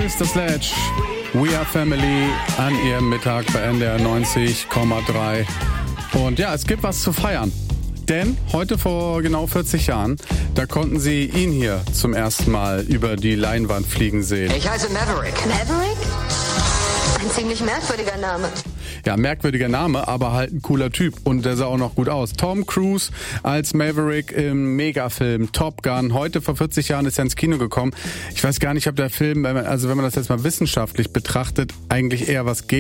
Sister Sledge, We Are Family an ihrem Mittag bei NDR 90,3. Und ja, es gibt was zu feiern. Denn heute vor genau 40 Jahren, da konnten sie ihn hier zum ersten Mal über die Leinwand fliegen sehen. Ich heiße Maverick. Maverick? Ein ziemlich merkwürdiger Name. Ja, merkwürdiger Name, aber halt ein cooler Typ. Und der sah auch noch gut aus. Tom Cruise als Maverick im Megafilm Top Gun. Heute vor 40 Jahren ist er ins Kino gekommen. Ich weiß gar nicht, ob der Film, also wenn man das jetzt mal wissenschaftlich betrachtet, eigentlich eher was